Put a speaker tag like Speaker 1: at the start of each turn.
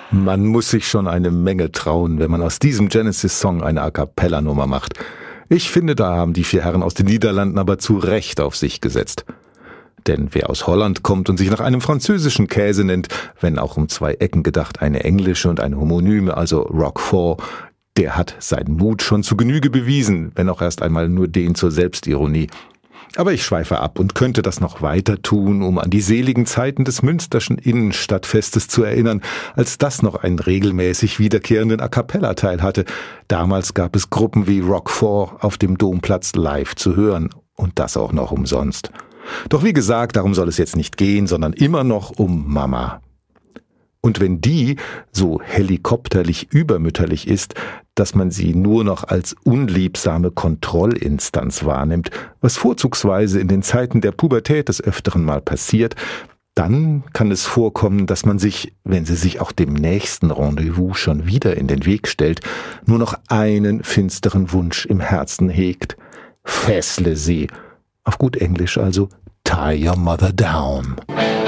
Speaker 1: Man muss sich schon eine Menge trauen, wenn man aus diesem Genesis-Song eine A-cappella-Nummer macht. Ich finde, da haben die 4 Herren aus den Niederlanden aber zu Recht auf sich gesetzt. Denn wer aus Holland kommt und sich nach einem französischen Käse nennt, wenn auch um 2 Ecken gedacht, eine englische und eine Homonyme, also Roquefort, der hat seinen Mut schon zu Genüge bewiesen, wenn auch erst einmal nur den zur Selbstironie. Aber ich schweife ab und könnte das noch weiter tun, um an die seligen Zeiten des Münsterschen Innenstadtfestes zu erinnern, als das noch einen regelmäßig wiederkehrenden A-cappella-Teil hatte. Damals gab es Gruppen wie Roquefort auf dem Domplatz live zu hören und das auch noch umsonst. Doch wie gesagt, darum soll es jetzt nicht gehen, sondern immer noch um Mama. Und wenn die so helikopterlich übermütterlich ist, dass man sie nur noch als unliebsame Kontrollinstanz wahrnimmt, was vorzugsweise in den Zeiten der Pubertät des Öfteren mal passiert, dann kann es vorkommen, dass man sich, wenn sie sich auch dem nächsten Rendezvous schon wieder in den Weg stellt, nur noch einen finsteren Wunsch im Herzen hegt. Fessle sie. Auf gut Englisch also, tie your mother down.